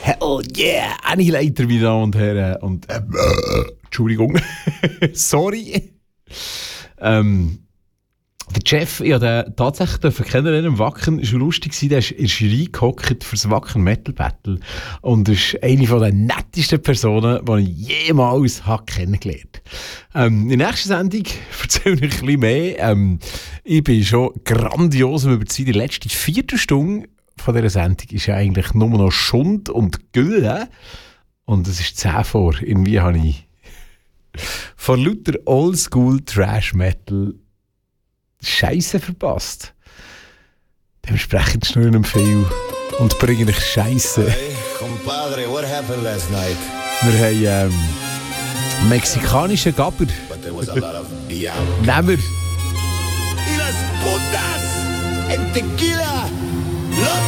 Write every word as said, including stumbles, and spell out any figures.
Hell yeah! Annihilator, meine Damen und Herren. Und, äh, äh, Entschuldigung. Sorry. Ähm, der Chef, ich durfte den tatsächlich kennenlernen im Wacken. Es war lustig, der ist in der Jury gehockt für das Wacken Metal Battle. Und ist eine der nettesten Personen, die ich jemals habe kennengelernt habe. Ähm, in der nächsten Sendung erzähle ich ein bisschen mehr. Ähm, ich bin schon grandios über die letzte Viertelstunde von dieser Sendung ist ja eigentlich nur noch Schund und Gülle. Und es ist zehn vor. Irgendwie habe ich von lauter Oldschool Trash Metal Scheiße verpasst. Dementsprechend schnurren viel und bringen euch Scheiße. Hey, compadre, what happened last night? Wir haben ähm, mexikanischen Gabber. But there was a lot of diablo. Nehmen wir. Y las putas en tequila.